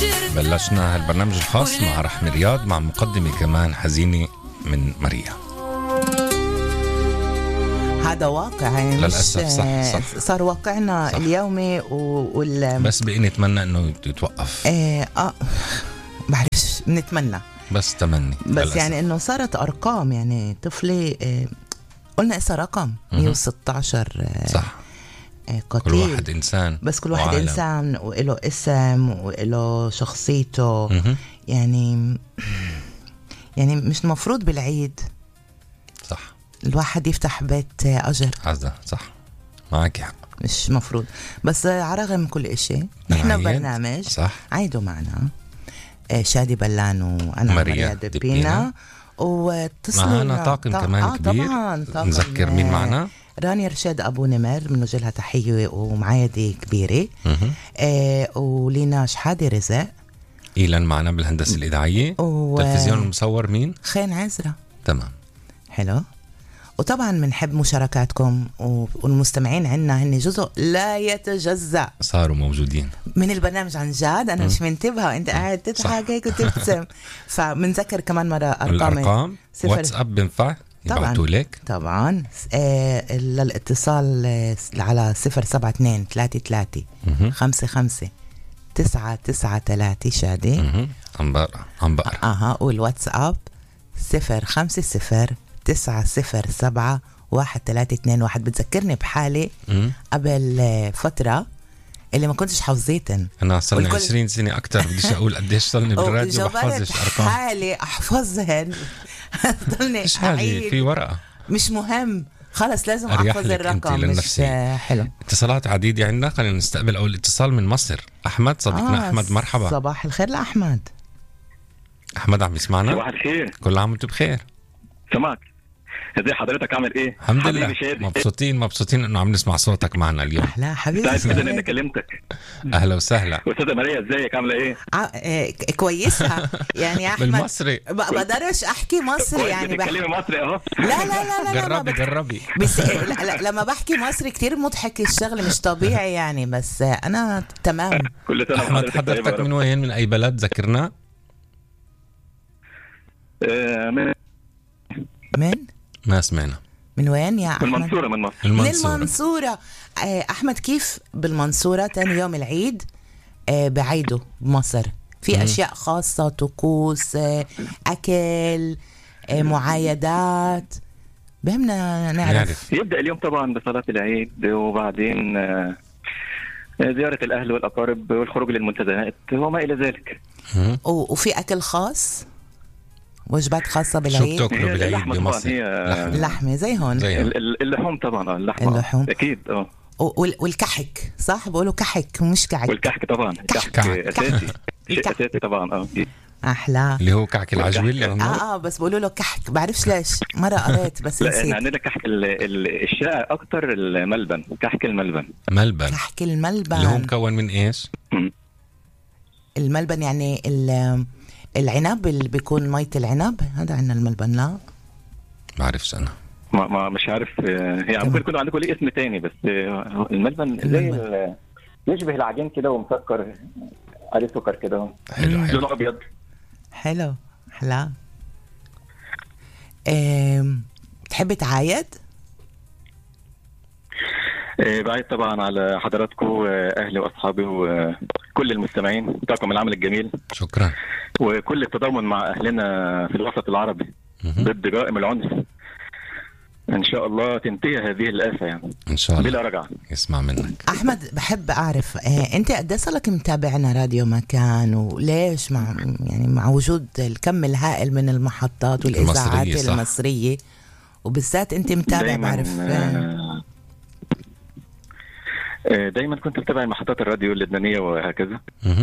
بلشنا هالبرنامج الخاص مع رحمة رياض مع مقدمة كمان حزينة من ماريا. هذا واقع للأسف. صح. صار واقعنا صح. اليومي بس بقي نتمنى انه يتوقف. بعرفش نتمنى بس تمني بس للأسف. يعني انه صارت ارقام، يعني طفلي قلنا اسا رقم 116 صح. قتيل. كل واحد إنسان، بس كل واحد وعالم. إنسان وإله اسم وإله شخصيته. يعني مش المفروض بالعيد صح الواحد يفتح بيت أجر. هذا صح، معك حق، مش مفروض. بس على رغم كل إشي نحن برنامج صح. عيدوا معنا شادي بلان وأنا ماريا دبينا، واتصلوا معنا طاقم كمان كبير. طبعاً نذكر مين معنا؟ رانيا رشاد أبو نمر بنوجه لها تحية ومعايدة كبيرة. ولينا شحادة رزق. إيلان معنا بالهندسة الإذاعية. تلفزيون المصور مين؟ خين عزرة. تمام، حلو. وطبعا بنحب مشاركاتكم، والمستمعين عنا هن جزء لا يتجزأ، صاروا موجودين من البرنامج. عن جد أنا مش منتبهة، أنت قاعد تضحك هيك وتبتسم. فمنذكر كمان مرة الأرقام. واتساب بنفع يبعتوا لك طبعا للاتصال على 072-33-55-993 شادي. عم بقرأ. والواتساب 050-907-1321. بتذكرني بحالي قبل فترة اللي ما كنتش حافظيتن. أنا صلني 20 سنة أكتر، بديش أقول قديش صلني بالراديو بحفظش أرقام حالي أحفظهن. ضلني أعيد في ورقة، مش مهم، خلص لازم أحفظ الرقم. مش حلو. اتصالات عديدة عندنا، خلينا نستقبل أول اتصال من مصر. أحمد صديقنا. أحمد مرحبا. صباح الخير لأحمد. أحمد عم يسمعنا؟ صباح الخير. كل عام وانت بخير. سمعك. ازي حضرتك، عامل ايه؟ الحمد لله، مبسوطين انه عم نسمع صوتك معنا اليوم. لا حبيبي، سعيد جدا اني كلمتك. اهلا وسهلا. استاذه ماريا ازيك، عامله ايه؟ كويسه يعني يا احمد. بالمصري بقدرش احكي مصري يعني. بتكلمي مصري اهو. لا جربي بس لما بحكي مصري كتير مضحك الشغل، مش طبيعي يعني. بس انا تمام. كل سنه احمد حضرتك من وين، من اي بلد ذكرنا؟ من ما سمعنا. من وين يا أحمد؟ من المنصورة. من مصر. من المنصورة. أحمد كيف بالمنصورة تاني يوم العيد بعيده بمصر في أشياء خاصة، طقوس، أكل، معايدات، بهمنا نعرف. يبدأ اليوم طبعا بصلاة العيد، وبعدين زيارة الأهل والأقارب والخروج للمنتزهات وما إلى ذلك. وفي أكل خاص، وجبات خاصة بالعيد. شو بتاكلوا بالعيد بمصر؟ لحمة زي هون. اللحوم طبعا. اللحوم أكيد. والكحك صح، بقولوا كحك مش كعك. والكحك طبعا. كحك أساسي. شيء أساسي طبعا. أحلى اللي هو كحك العجوي. بس بقولوا له كحك، بعرفش ليش. مرة قريت بس نسيت. لا احنا عندنا كحك الشائع أكتر الملبن. كحك الملبن. كحك الملبن اللي هو مكون من إيش؟ الملبن يعني العنب اللي بيكون مية العنب، هذا عنا الملبن. لا بعرفش أنا، ما مش عارف. هي ممكن يكون عندكم ليه اسم تاني، بس الملبن زي يشبه العجين كده ومسكر عليه سكر كده. حلو. لونه أبيض. حلو. تحب تعايد؟ بعيد طبعا على حضراتكم، أهلي وأصحابي وكل المستمعين بتاعكم العمل الجميل. شكرا. وكل التضامن مع أهلنا في الوسط العربي ضد جرائم العنف. إن شاء الله تنتهي هذه الآفة يعني، إن شاء الله بلا رجعة. يسمع منك. أحمد بحب أعرف أنت قد صلك متابعنا راديو مكان، وليش مع وجود الكم الهائل من المحطات والإذاعات المصرية وبالذات أنت متابع؟ بعرف دايما كنت متابع محطات الراديو اللبنانية وهكذا.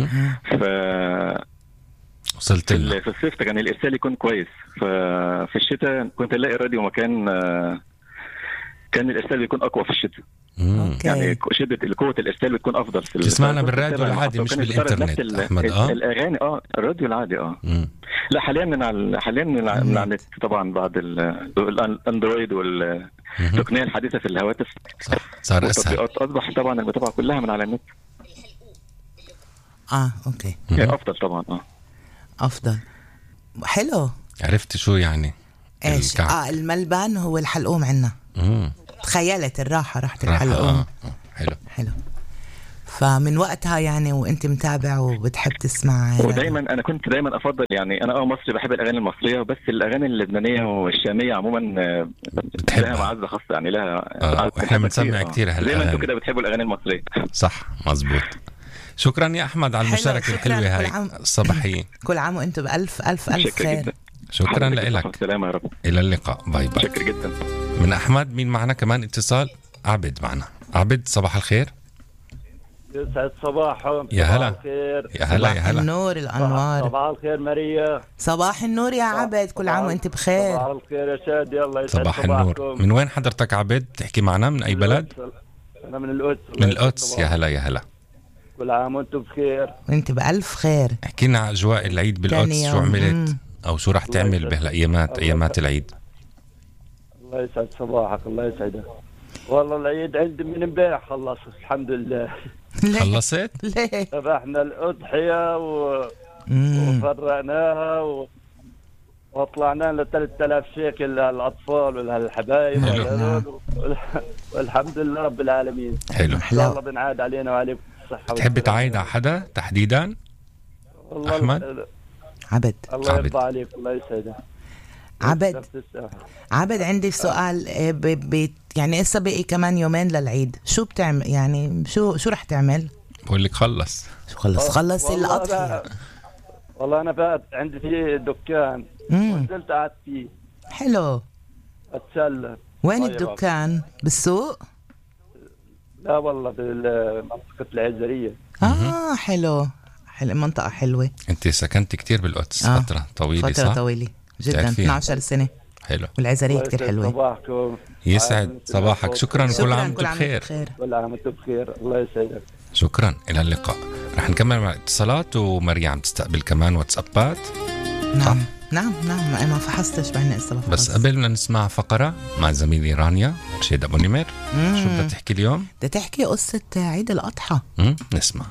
وصلت في الصيف كان الإرسال يكون كويس، ففي الشتاء كنت ألاقي الراديو مكان كان الإرسال بيكون أقوى في الشتاء. يعني شدة قوة الإرسال بتكون أفضل. تسمعنا بالراديو العادي مش بالإنترنت أحمد؟ الأغاني الراديو العادي. لا حاليا من على النت طبعا، بعد الأندرويد والتقنية الحديثة في الهواتف صار أسهل. أصبح طبعا المتابعة كلها من على النت. اوكي. افضل طبعا. افضل. حلو. عرفت شو يعني ايش؟ الملبن هو الحلقوم عنا. تخيلت الراحة راحت الحلقوم. حلو. فمن وقتها يعني وانت متابع وبتحب تسمع. ودايما انا كنت دايما افضل يعني انا مصري بحب الاغاني المصريه، بس الاغاني اللبنانيه والشاميه عموما لها معزه خاصه يعني لها. احنا بنسمع كثير هالاغاني زي ما انتم كده بتحبوا الاغاني المصريه. صح مزبوط. شكرا يا احمد على المشاركه الحلوه هاي الصباحيه. كل عام وانتم بألف ألف ألف خير. شكرا لك. سلام يا رب. الى اللقاء. باي باي. شكرا جدا. من احمد مين معنا كمان اتصال؟ عبد معنا. عبد صباح الخير. يسعد صباحهم. يا هلا. يا هلا. صباح النور الانوار. صباح الخير ماريا. صباح النور يا عبد. كل عام وانت بخير. صباح الخير يا شادي. الله يسعد صباح النور. من وين حضرتك عبد؟ تحكي معنا من اي بلد؟ انا من القدس. من القدس. يا هلا. كل عام وانتم بخير. وانت بألف خير. احكي لنا على اجواء العيد بالقدس. شو عملت او شو رح تعمل بهالايامات العيد؟ الله يسعد صباحك. الله يسعدك. والله العيد عندي من امبارح خلص الحمد لله. خلصت؟ ليه؟ ذبحنا الأضحية وفرقناها وطلعنا ل 3000 شيكل للأطفال وللحبايب والحمد لله رب العالمين. حلو. الله بنعاد علينا وعليكم الصحة. بتحب تعايد على حدا تحديدا؟ أحمد؟ عبد. الله يرضى عليك. الله يسعدك. عبد عندي سؤال. يعني هسه بقي كمان يومين للعيد، شو بتعمل يعني شو رح تعمل؟ بقول لك خلص الأضحية. والله أنا بقى عندي فيه دكان ونزلت قعدت فيه. حلو. أتسلى. وين الدكان؟ بالسوق؟ لا والله بمنطقة العزرية. حلو. منطقة حلوة. أنت سكنت كتير بالقدس فترة طويلة صح؟ فترة طويلة جدا 12 سنة. حلو. والعزرية كتير حلوة. صباحكم. يسعد صباحك. شكرا. كل عام وانتم بخير. كل عام وانتم بخير. الله يسعدك. شكرا. إلى اللقاء. رح نكمل مع الاتصالات ومريم تستقبل كمان واتسابات. نعم ما فحصتش بعدين استلف. بس قبل ما نسمع فقرة مع زميلي رانيا رشيد أبو نمر. شو بدها تحكي اليوم؟ بدها تحكي قصة عيد الأضحى. نسمع.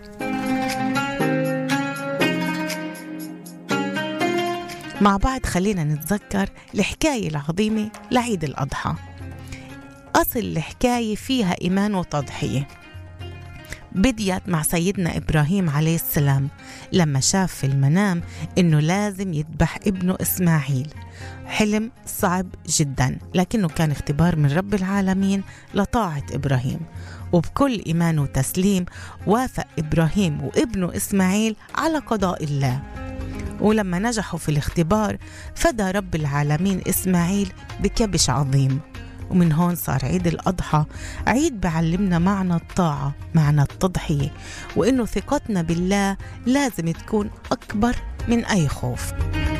مع بعض خلينا نتذكر الحكاية العظيمة لعيد الأضحى. أصل الحكاية فيها إيمان وتضحية. بديت مع سيدنا إبراهيم عليه السلام لما شاف في المنام إنه لازم يذبح ابنه إسماعيل. حلم صعب جدا لكنه كان اختبار من رب العالمين لطاعة إبراهيم، وبكل إيمان وتسليم وافق إبراهيم وابنه إسماعيل على قضاء الله. ولما نجحوا في الاختبار فدى رب العالمين إسماعيل بكبش عظيم. ومن هون صار عيد الأضحى عيد بعلمنا معنى الطاعة، معنى التضحية، وإنه ثقتنا بالله لازم تكون أكبر من أي خوف.